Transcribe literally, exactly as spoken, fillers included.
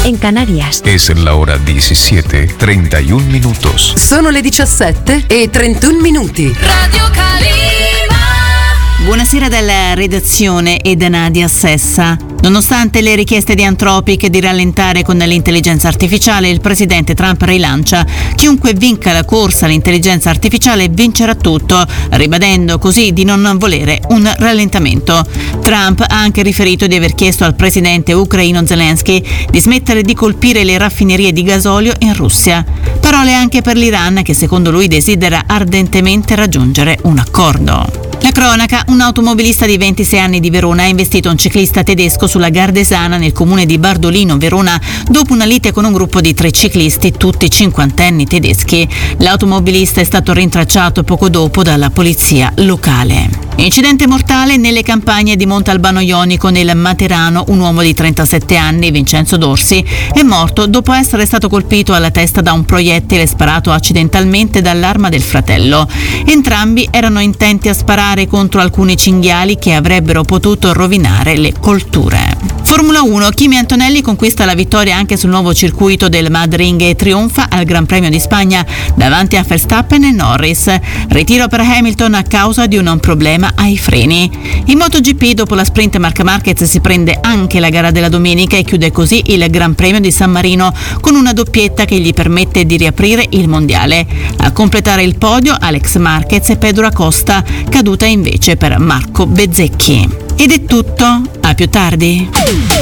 en Canarias. Es la hora diecisiete, treinta y un minutos. Sono le diciassette e trentuno minuti. Radio Calima. Buonasera dalla redazione e da Nadia Sessa. Nonostante le richieste di Anthropic di rallentare con l'intelligenza artificiale, il presidente Trump rilancia: chiunque vinca la corsa all'intelligenza artificiale vincerà tutto, ribadendo così di non volere un rallentamento. Trump ha anche riferito di aver chiesto al presidente ucraino Zelensky di smettere di colpire le raffinerie di gasolio in Russia. Parole anche per l'Iran, che secondo lui desidera ardentemente raggiungere un accordo. La cronaca: un automobilista di ventisei anni di Verona ha investito un ciclista tedesco sulla Gardesana nel comune di Bardolino, Verona, dopo una lite con un gruppo di tre ciclisti, tutti cinquantenni tedeschi. L'automobilista è stato rintracciato poco dopo dalla polizia locale. Incidente mortale nelle campagne di Montalbano Ionico nel Materano. Un uomo di trentasette anni, Vincenzo Dorsi, è morto dopo essere stato colpito alla testa da un proiettile sparato accidentalmente dall'arma del fratello. Entrambi erano intenti a sparare contro alcuni cinghiali che avrebbero potuto rovinare le colture. Formula uno: Kimi Antonelli conquista la vittoria anche sul nuovo circuito del Madring e trionfa al Gran Premio di Spagna davanti a Verstappen e Norris. Ritiro per Hamilton a causa di un problema ai freni. In MotoGP, dopo la sprint, Marc Marquez si prende anche la gara della domenica e chiude così il Gran Premio di San Marino con una doppietta che gli permette di riaprire il mondiale. A completare il podio Alex Marquez e Pedro Acosta, caduta invece per Marco Bezzecchi. Ed è tutto, a più tardi.